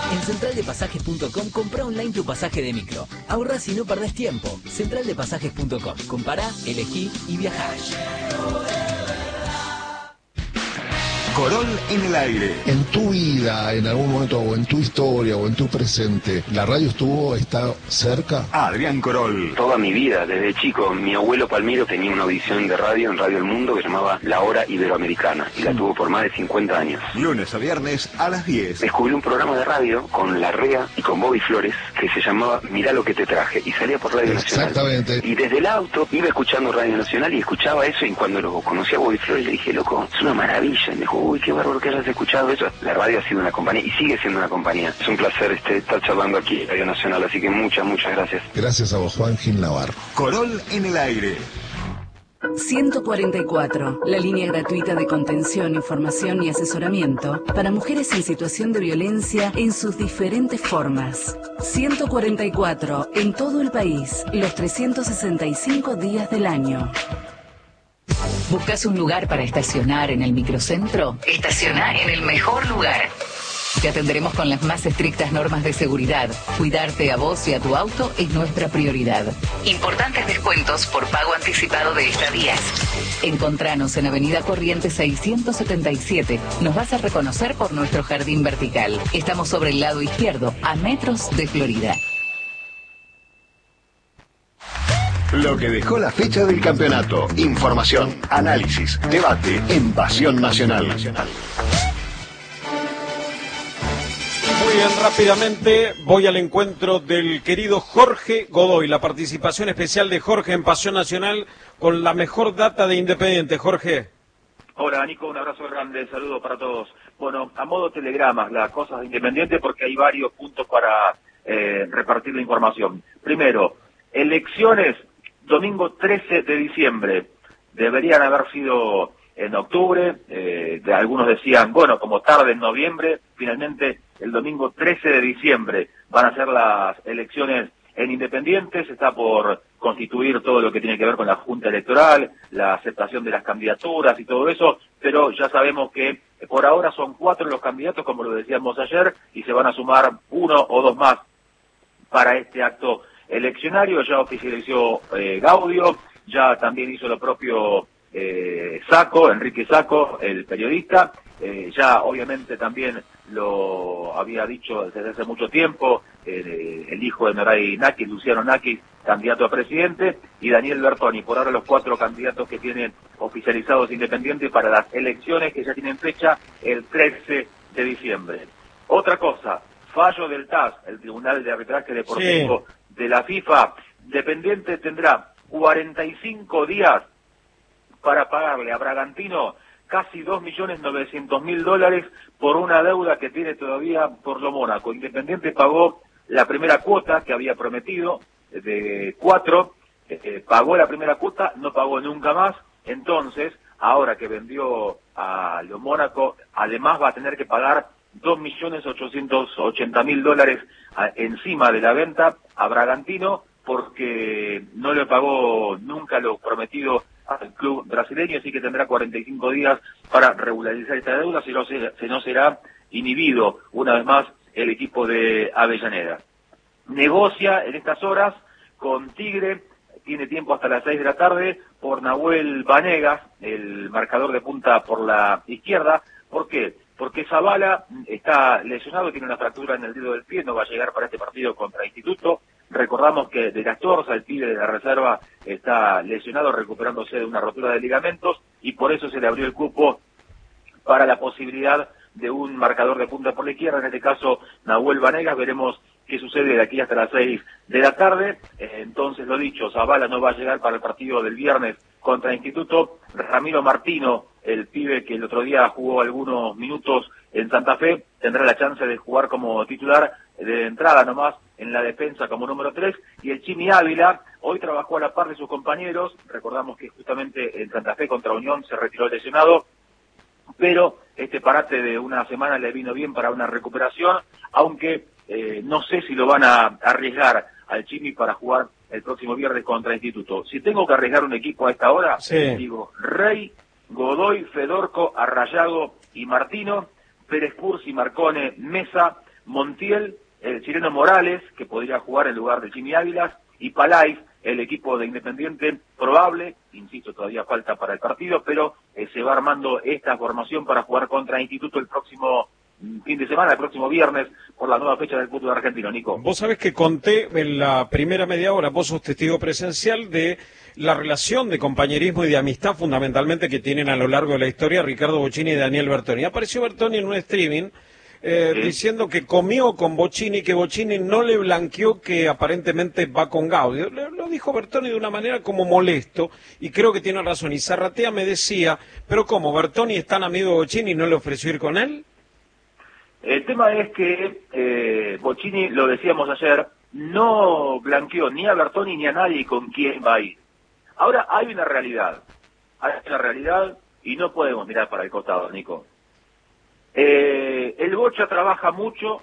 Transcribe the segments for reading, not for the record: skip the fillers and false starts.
En centraldepasajes.com compra online tu pasaje de micro. Ahorrás y no perdés tiempo. Centraldepasajes.com. Compará, elegí y viajá. Corol en el aire. En tu vida, en algún momento, o en tu historia, o en tu presente, ¿la radio está cerca? Adrián Corol. Toda mi vida, desde chico, mi abuelo Palmiro tenía una audición de radio en Radio El Mundo que se llamaba La Hora Iberoamericana, y la tuvo por más de 50 años. Lunes a viernes a las 10. Descubrí un programa de radio con Larrea y con Bobby Flores que se llamaba Mirá lo que te traje, y salía por Radio Nacional. Exactamente. Y desde el auto iba escuchando Radio Nacional y escuchaba eso, y cuando lo conocí a Bobby Flores le dije, loco, es una maravilla. Y me dijo, uy, qué bárbaro que hayas escuchado eso. La radio ha sido una compañía y sigue siendo una compañía. Es un placer estar charlando aquí en Radio Nacional, así que muchas gracias. Gracias a vos, Juan Gil Navarro. Corol en el aire. 144, la línea gratuita de contención, información y asesoramiento para mujeres en situación de violencia en sus diferentes formas. 144, en todo el país, los 365 días del año. ¿Buscas un lugar para estacionar en el microcentro? Estaciona en el mejor lugar. Te atenderemos con las más estrictas normas de seguridad. Cuidarte a vos y a tu auto es nuestra prioridad. Importantes descuentos por pago anticipado de estadías. Encontranos en Avenida Corrientes 677. Nos vas a reconocer por nuestro jardín vertical. Estamos sobre el lado izquierdo, a metros de Florida. Lo que dejó la fecha del campeonato. Información, análisis, debate en Pasión Nacional. Muy bien, rápidamente voy al encuentro del querido Jorge Godoy, la participación especial de Jorge en Pasión Nacional con la mejor data de Independiente. Jorge. Hola, Nico, un abrazo grande, saludos para todos. Bueno, a modo telegrama, las cosas de Independiente, porque hay varios puntos para repartir la información. Primero, elecciones, domingo 13 de diciembre. Deberían haber sido en octubre, algunos decían, bueno, como tarde en noviembre. Finalmente, el domingo 13 de diciembre van a ser las elecciones en Independiente. Se está por constituir todo lo que tiene que ver con la Junta Electoral, la aceptación de las candidaturas y todo eso, pero ya sabemos que por ahora son 4 los candidatos, como lo decíamos ayer, y se van a sumar 1 o 2 más para este acto eleccionario. Ya oficializó Gaudio, ya también hizo lo propio Sacco, Enrique Sacco, el periodista. Ya obviamente también lo había dicho desde hace mucho tiempo el hijo de Noray Nakis, Luciano Nakis, candidato a presidente, y Daniel Bertoni. Por ahora los 4 candidatos que tienen oficializados Independiente para las elecciones que ya tienen fecha el 13 de diciembre. Otra cosa, fallo del TAS, el Tribunal de Arbitraje Deportivo de la FIFA. Independiente tendrá 45 días para pagarle a Bragantino casi $2.900.000 por una deuda que tiene todavía por lo Mónaco. Independiente pagó la primera cuota que había prometido, de 4, pagó la primera cuota, no pagó nunca más. Entonces, ahora que vendió a lo Mónaco, además va a tener que pagar $2.880.000 encima de la venta a Bragantino, porque no le pagó nunca lo prometido al club brasileño, así que tendrá 45 días para regularizar esta deuda, si no será inhibido una vez más el equipo de Avellaneda. Negocia en estas horas con Tigre, tiene tiempo hasta las 6 de la tarde, por Nahuel Vanegas, el marcador de punta por la izquierda. ¿Por qué? Porque Zavala está lesionado, tiene una fractura en el dedo del pie, no va a llegar para este partido contra Instituto. Recordamos que de Gastorza, el pibe de la reserva, está lesionado, recuperándose de una rotura de ligamentos, y por eso se le abrió el cupo para la posibilidad de un marcador de punta por la izquierda, en este caso Nahuel Vanegas. Veremos qué sucede de aquí hasta las 6 de la tarde. Entonces, lo dicho, Zavala no va a llegar para el partido del viernes contra Instituto. Ramiro Martino, el pibe que el otro día jugó algunos minutos en Santa Fe, tendrá la chance de jugar como titular de entrada nomás en la defensa como número 3, y el Chimi Ávila hoy trabajó a la par de sus compañeros. Recordamos que justamente en Santa Fe contra Unión se retiró lesionado, pero este parate de una semana le vino bien para una recuperación, aunque no sé si lo van a arriesgar al Chimi para jugar el próximo viernes contra Instituto. Si tengo que arriesgar un equipo a esta hora, digo Rey, Godoy, Fedorco, Arrayago y Martino, Pérez Cursi, Marcone, Mesa, Montiel, el chileno Morales, que podría jugar en lugar de Jimmy Ávilas, y Palais, el equipo de Independiente probable, insisto, todavía falta para el partido, pero se va armando esta formación para jugar contra Instituto el próximo fin de semana, el próximo viernes, por la nueva fecha del fútbol argentino, Nico. Vos sabés que conté en la primera media hora, vos sos testigo presencial de la relación de compañerismo y de amistad fundamentalmente que tienen a lo largo de la historia Ricardo Bocchini y Daniel Bertoni. Apareció Bertoni en un streaming diciendo que comió con Bocchini, que Bocchini no le blanqueó que aparentemente va con Gaudio. Lo dijo Bertoni de una manera como molesto, y creo que tiene razón. Y Zarratea me decía, pero ¿cómo? ¿Bertoni es tan amigo de Bocchini y no le ofreció ir con él? El tema es que Bocchini, lo decíamos ayer, no blanqueó ni a Bertoni ni a nadie con quién va a ir. Ahora hay una realidad y no podemos mirar para el costado, Nico. El Bocha trabaja mucho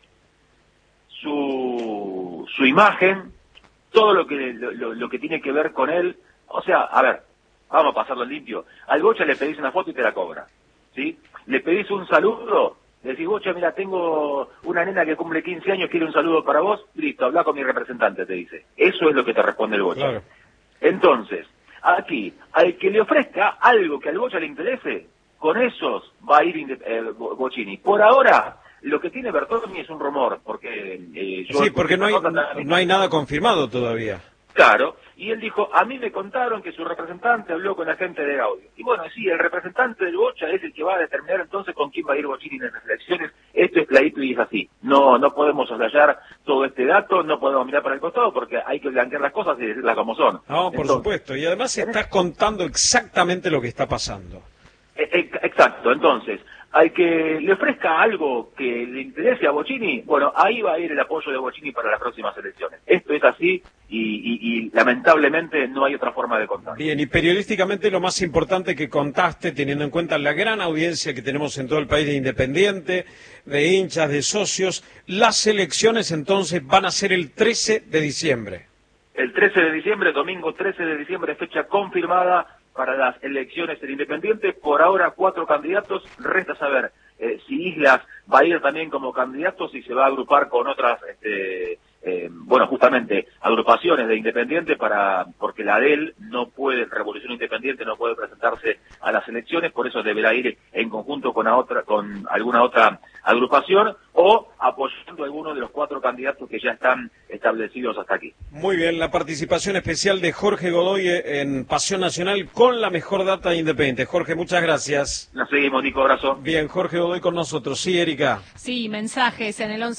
su imagen, todo lo que tiene que ver con él. O sea, a ver, vamos a pasarlo limpio. Al Bocha le pedís una foto y te la cobra, ¿sí? Le pedís un saludo, le decís, Bocha, mira, tengo una nena que cumple 15 años, quiere un saludo para vos, listo, habla con mi representante, te dice. Eso es lo que te responde el Bocha. Claro. Entonces, aquí, al que le ofrezca algo que al Bocha le interese, con esos va a ir Bocchini. Por ahora, lo que tiene Bertoni es un rumor, porque... sí, porque no hay nada confirmado todavía. Claro, y él dijo, a mí me contaron que su representante habló con la gente de Gaudio. Y bueno, sí, el representante del Bocha es el que va a determinar entonces con quién va a ir Bocchini en las elecciones. Esto es clarito y es así. No podemos soslayar todo este dato, no podemos mirar para el costado, porque hay que blanquear las cosas y decirlas como son. No, por supuesto, y además estás contando exactamente lo que está pasando. Exacto, entonces, al que le ofrezca algo que le interese a Bocchini, bueno, ahí va a ir el apoyo de Bocchini para las próximas elecciones. Esto es así y lamentablemente no hay otra forma de contar. Bien, y periodísticamente lo más importante que contaste, teniendo en cuenta la gran audiencia que tenemos en todo el país de Independiente, de hinchas, de socios, las elecciones entonces van a ser el 13 de diciembre. El 13 de diciembre, domingo 13 de diciembre, fecha confirmada para las elecciones del Independiente. Por ahora 4 candidatos, resta saber si Islas va a ir también como candidato, si se va a agrupar con otras, justamente agrupaciones de Independiente, porque la ADEL no puede, Revolución Independiente no puede presentarse a las elecciones, por eso deberá ir en conjunto con alguna otra agrupación o apoyando a alguno de los 4 candidatos que ya están establecidos hasta aquí. Muy bien, la participación especial de Jorge Godoy en Pasión Nacional con la mejor data de Independiente. Jorge, muchas gracias. Nos seguimos, Nico, abrazo. Bien, Jorge Godoy con nosotros. Sí, Erika. Sí, mensajes en el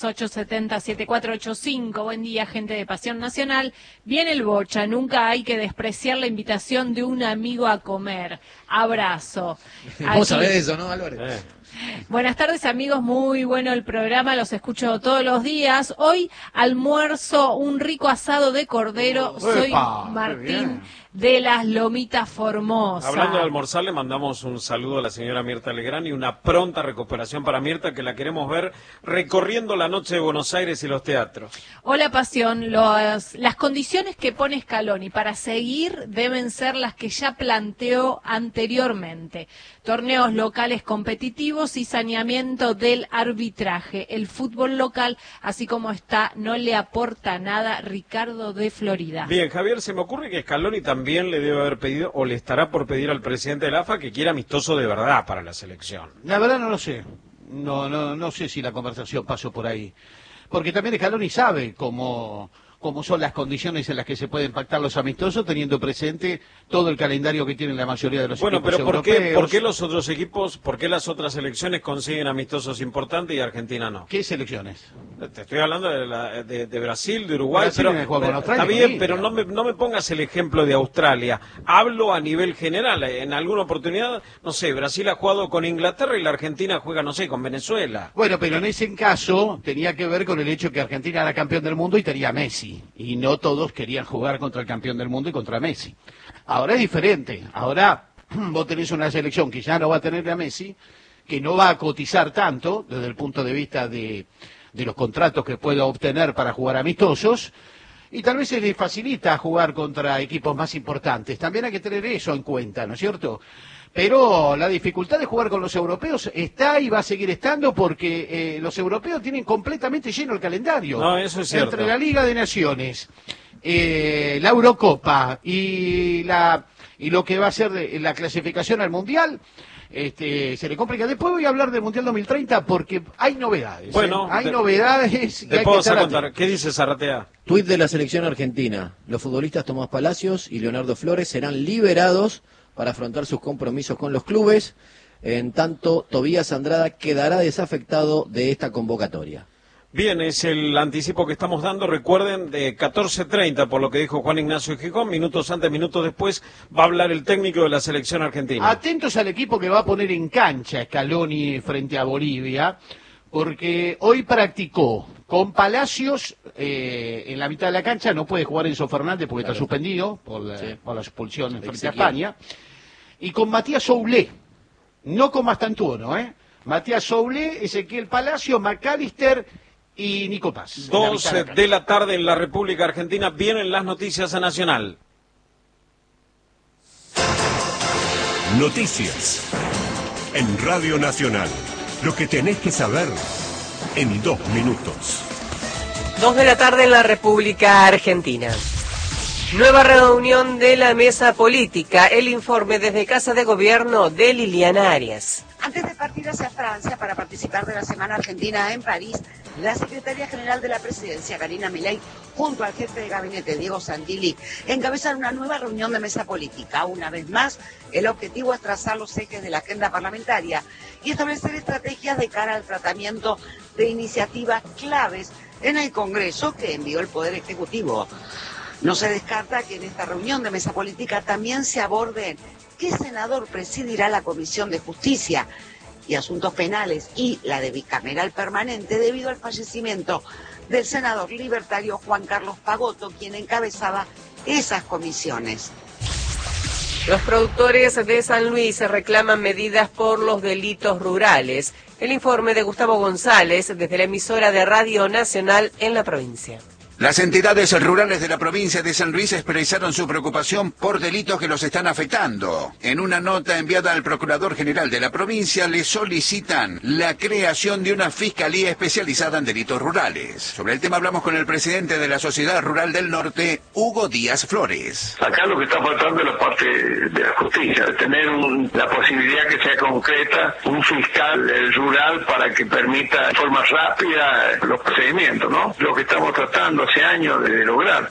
1138707485. Buen día, gente de Pasión Nacional. Viene el Bocha, nunca hay que despreciar la invitación de un amigo a comer. Abrazo. Vos sabés de eso, ¿no, Álvarez? Buenas tardes, amigos, muy bueno el programa, los escucho todos los días. Hoy almuerzo un rico asado de cordero. Soy Martín de las Lomitas Formosas. Hablando de almorzar, le mandamos un saludo a la señora Mirta Legrand y una pronta recuperación para Mirta, que la queremos ver recorriendo la noche de Buenos Aires y los teatros. Hola, Pasión. Las condiciones que pone Scaloni para seguir deben ser las que ya planteó anteriormente. Torneos locales competitivos y saneamiento del arbitraje. El fútbol local, así como está, no le aporta nada. Ricardo de Florida. Bien, Javier, se me ocurre que Scaloni también le debe haber pedido, o le estará por pedir al presidente de la AFA que quiera amistoso de verdad para la selección. La verdad no lo sé. No sé si la conversación pasó por ahí. Porque también Scaloni sabe cómo son las condiciones en las que se pueden pactar los amistosos, teniendo presente todo el calendario que tienen la mayoría de los equipos europeos. Bueno, pero ¿por qué los otros equipos, por qué las otras selecciones consiguen amistosos importantes y Argentina no? ¿Qué selecciones? Te estoy hablando de Brasil, de Uruguay, Brasil pero está bien, pero no me pongas el ejemplo de Australia. Hablo a nivel general. En alguna oportunidad, no sé, Brasil ha jugado con Inglaterra y la Argentina juega, no sé, con Venezuela. Bueno, pero en ese caso tenía que ver con el hecho que Argentina era campeón del mundo y tenía Messi. Y no todos querían jugar contra el campeón del mundo y contra Messi. Ahora es diferente. Ahora vos tenés una selección que ya no va a tener a Messi, que no va a cotizar tanto desde el punto de vista de los contratos que pueda obtener para jugar amistosos, y tal vez se le facilita jugar contra equipos más importantes. También hay que tener eso en cuenta, ¿no es cierto? Pero la dificultad de jugar con los europeos está y va a seguir estando porque los europeos tienen completamente lleno el calendario. No, eso es cierto. Entre la Liga de Naciones, la Eurocopa y lo que va a ser la clasificación al Mundial, se le complica. Después voy a hablar del Mundial 2030 porque hay novedades. Bueno, hay novedades. Te puedo contar. ¿Qué dice Zaratea? Tuit de la selección argentina. Los futbolistas Tomás Palacios y Leonardo Flores serán liberados para afrontar sus compromisos con los clubes. En tanto, Tobías Andrada quedará desafectado de esta convocatoria. Bien, es el anticipo que estamos dando, recuerden, de 14:30, por lo que dijo Juan Ignacio Gijón, minutos antes, minutos después, va a hablar el técnico de la selección argentina. Atentos al equipo que va a poner en cancha Scaloni frente a Bolivia, porque hoy practicó con Palacios en la mitad de la cancha, no puede jugar Enzo Fernández porque está suspendido por la expulsión frente a España, y con Matías Soulé, no con Mastantuono, Matías Soulé, Ezequiel Palacio, McAllister y Nico Paz. 2 de la tarde en la República Argentina. Vienen las noticias a Nacional. Noticias en Radio Nacional. Lo que tenés que saber en 2 minutos. 2 de la tarde en la República Argentina. Nueva reunión de la mesa política. El informe desde Casa de Gobierno de Liliana Arias. Antes de partir hacia Francia para participar de la Semana Argentina en París, la Secretaría General de la Presidencia, Karina Milei, junto al jefe de gabinete, Diego Santilli, encabezan una nueva reunión de mesa política. Una vez más, el objetivo es trazar los ejes de la agenda parlamentaria y establecer estrategias de cara al tratamiento de iniciativas claves en el Congreso que envió el Poder Ejecutivo. No se descarta que en esta reunión de mesa política también se aborden qué senador presidirá la Comisión de Justicia y Asuntos Penales y la de bicameral permanente debido al fallecimiento del senador libertario Juan Carlos Pagotto, quien encabezaba esas comisiones. Los productores de San Luis reclaman medidas por los delitos rurales. El informe de Gustavo González desde la emisora de Radio Nacional en la provincia. Las entidades rurales de la provincia de San Luis expresaron su preocupación por delitos que los están afectando. En una nota enviada al Procurador General de la provincia le solicitan la creación de una fiscalía especializada en delitos rurales. Sobre el tema hablamos con el presidente de la Sociedad Rural del Norte, Hugo Díaz Flores. Acá lo que está faltando es la parte de la justicia, de tener la posibilidad que sea concreta, un fiscal rural para que permita de forma rápida los procedimientos, ¿no? Lo que estamos tratando hace años de lograr.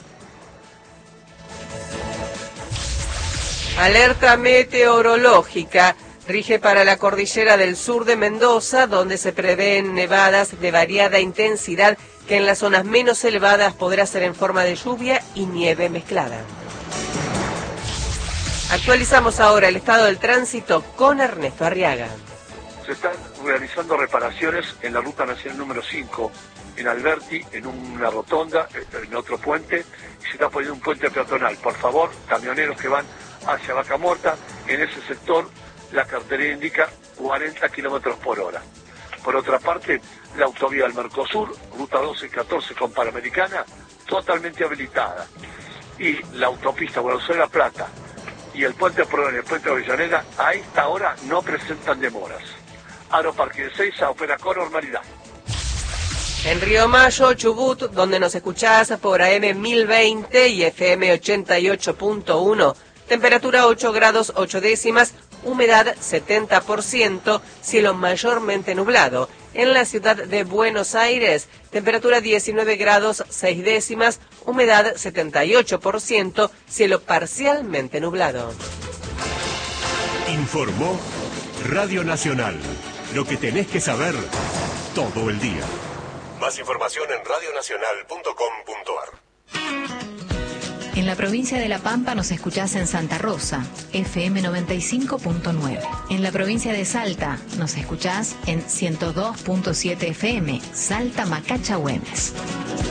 Alerta meteorológica rige para la cordillera del sur de Mendoza, donde se prevén nevadas de variada intensidad que en las zonas menos elevadas podrá ser en forma de lluvia y nieve mezclada. Actualizamos ahora el estado del tránsito con Ernesto Arriaga. Se están realizando reparaciones en la ruta nacional número 5, en Alberti, en una rotonda, en otro puente, y se está poniendo un puente peatonal. Por favor, camioneros que van hacia Vaca Muerta, en ese sector la cartelería indica 40 kilómetros por hora. Por otra parte, la autovía del Mercosur, ruta 12 y 14 con Panamericana, totalmente habilitada. Y la autopista Buenos Aires-La Plata y el puente Proven y el puente de Avellaneda a esta hora no presentan demoras. Aeroparque de Seiza opera con normalidad. En Río Mayo, Chubut, donde nos escuchás por AM 1020 y FM 88.1, temperatura 8 grados 8 décimas, humedad 70%, cielo mayormente nublado. En la ciudad de Buenos Aires, temperatura 19 grados 6 décimas, humedad 78%, cielo parcialmente nublado. Informó Radio Nacional. Lo que tenés que saber todo el día. Más información en radionacional.com.ar. En la provincia de La Pampa nos escuchás en Santa Rosa, FM 95.9. En la provincia de Salta nos escuchás en 102.7 FM, Salta Macacha Güemes.